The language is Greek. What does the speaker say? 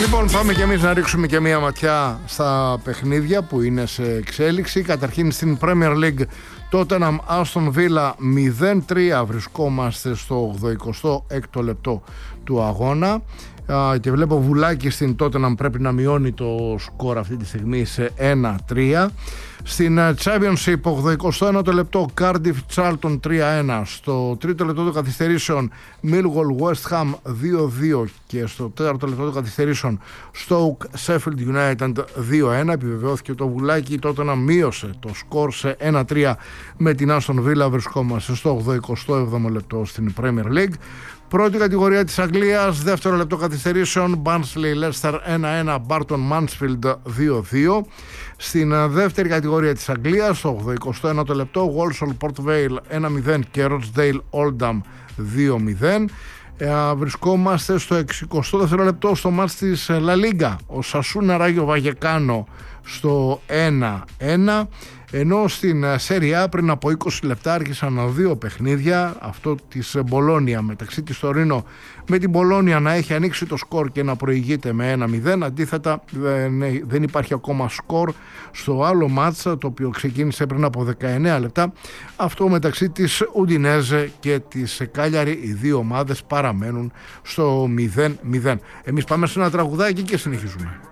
Λοιπόν, πάμε και εμείς να ρίξουμε και μία ματιά στα παιχνίδια που είναι σε εξέλιξη. Καταρχήν στην Premier League, Tottenham Aston Villa 0-3, βρισκόμαστε στο 86ο λεπτό του αγώνα. Και βλέπω Βουλάκι στην Tottenham πρέπει να μειώνει το σκορ αυτή τη στιγμή σε 1-3. Στην Championship 81ο λεπτό Cardiff Charlton 3-1. Στο τρίτο λεπτό των καθυστερήσεων Millwall West Ham 2-2. Και στο τέταρτο λεπτό των καθυστερήσεων Stoke Sheffield United 2-1. Επιβεβαιώθηκε το Βουλάκι, η Tottenham μείωσε το σκορ σε 1-3 με την Aston Villa. Βρισκόμαστε στο 87ο λεπτό στην Premier League. Πρώτη κατηγορία της Αγγλίας, δεύτερο λεπτό καθυστερήσεων Barnsley Leicester 1-1, Barton Mansfield 2-2. Στην δεύτερη κατηγορία της Αγγλίας, στο 81ο λεπτό Walsall Port Vale 1-0 και Rochdale Oldham 2-0. Βρισκόμαστε στο 62ο λεπτό στο μάτς της La Liga, ο Σασούνα Ράγιο Βαγεκάνο στο 1-1. Ενώ στην Serie A πριν από 20 λεπτά άρχισαν δύο παιχνίδια, αυτό της Μπολόνια μεταξύ της Τωρίνο με την Μπολόνια να έχει ανοίξει το σκορ και να προηγείται με 1-0. Αντίθετα δεν υπάρχει ακόμα σκορ στο άλλο μάτσα, το οποίο ξεκίνησε πριν από 19 λεπτά, αυτό μεταξύ της Ουντινέζε και της Κάλιαρη. Οι δύο ομάδες παραμένουν στο 0-0. Εμείς πάμε σε ένα τραγουδάκι και συνεχίζουμε.